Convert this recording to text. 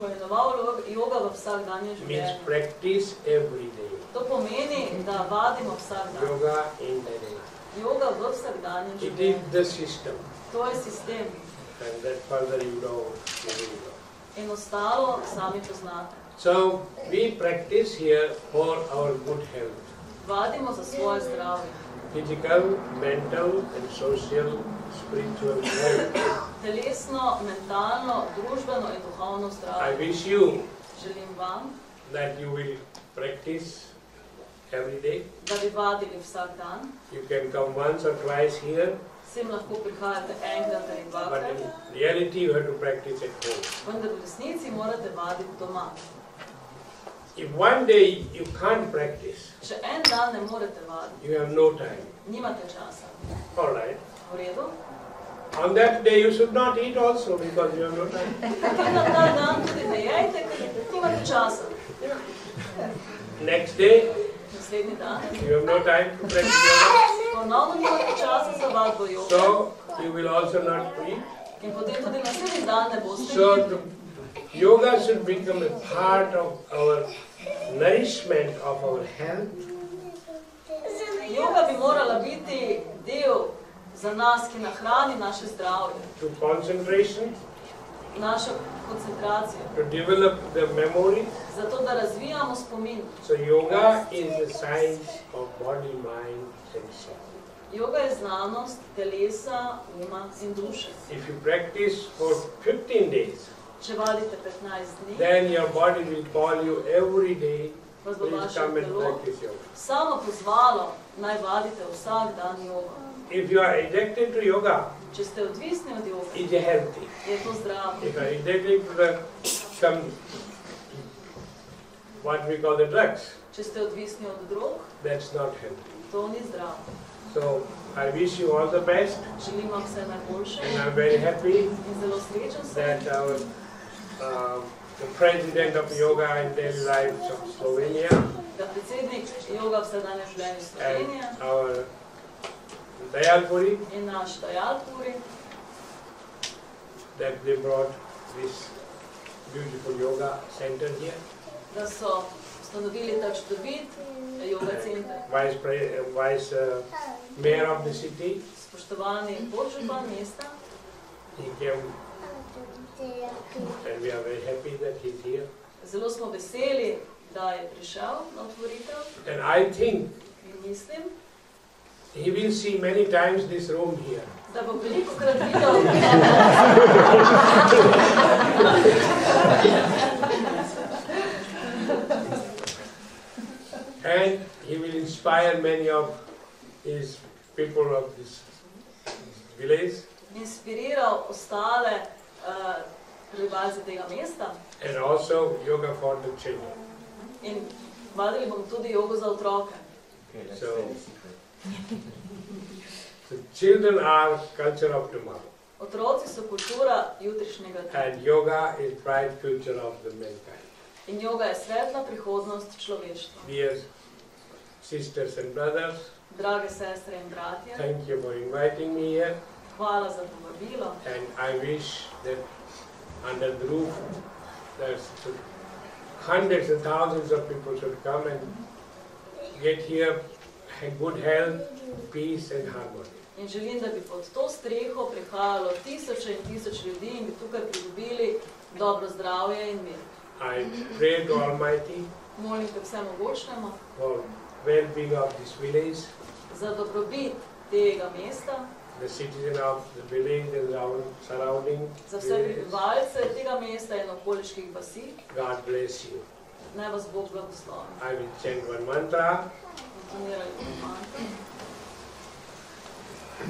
Yoga v vsakdanje življenje. Means practice every day. To pomeni, da vadimo vsak dan. Yoga in the day. Yoga v vsakdanje življenje. It is the system. To je sistem. And that further you know. In ostalo sami poznate. So we practice here for our good health. Vadimo za svoje zdravje. Physical, mental and social, spiritual health. Telesno, mentalno, družbeno in duhovno I zdravje. wish you Želim vam, that you will practice every day. da bi vadili vsak dan. You can come once or twice here, Sem lahko prihajate enkrat ali but dvakrat, in reality you have to practice at home. vendar v resnici morate vaditi doma. If one day you can't practice, Če en dan ne morete vaditi, you have no time. nimate časa. All right. V redu? On that day you should not eat also because you have no time. Potem na ta dan tudi ne jejte, ker nimate časa. Next day Naslednji dan you have no time to practice yoga. ponovno nimate časa za vadbo joge So you will also not eat. in potem tudi naslednji dan ne boste So jedli. yoga should become a part of our nourishment of our health. Joga bi morala biti del za nas, ki nahrani naše zdravje, To concentration, našo koncentracijo, to develop the memory. zato da razvijamo spomin. So yoga is the science of body, mind and soul. Joga je znanost telesa, uma in duše. If you practice for 15 days, Če vadite 15 dni, then your body will call you every day, vas bo please vaše come and telo practice yoga. samo pozvalo, naj vadite vsak dan jogo. If you are addicted to yoga, Če ste odvisni od joge, it is healthy. je to zdravo. If you are addicted to some, what we call the drugs, Če ste odvisni od drog, that's not healthy. to ni zdravo. So I wish you all the best, Želim vam vse najboljše and I'm very happy in zelo srečen sem, that our the president of Yoga and Daily Life of Slovenia da predsednik joga vsakdanje življenje Slovenije and our Dayalpuri, in naš Dayalpuri, that they brought this beautiful yoga center here. da so ustanovili ta čudovit joga center. Vice mayor of the city, Spoštovani podžupan mesta, he came, and we are very happy that he's here. zelo smo veseli, da je prišel na otvoritev And I think in mislim, he will see many times this room here. da bo veliko krat videl And he will inspire many of his people of this village inspiriral ostale prebivalce tega mesta and also yoga for the children. in vadili bomo tudi jogo za otroke. So the children are culture of tomorrow, Otroci so kultura jutrišnjega dne and yoga is bright future of the mankind. in joga je svetla prihodnost človeštva. Dear sisters and brothers, Drage sestre in bratje, thank you for inviting me here, hvala za povabilo and I wish that under the roof there's hundreds and thousands of people should come and get here good health, peace and harmony. in želim, da bi pod to streho prihajalo tisoče in tisoč ljudi in bi tukaj pridobili dobro zdravje in mir. I pray to Almighty Molim te vsemogočnemu for well-being of this village, za dobrobit tega mesta, the citizen of the village and our surrounding za vse villages. prebivalce tega mesta in okoliških vasi. God bless you. Naj vas Bog blagoslovi. I will chant one mantra. Intonirali bomo mantro.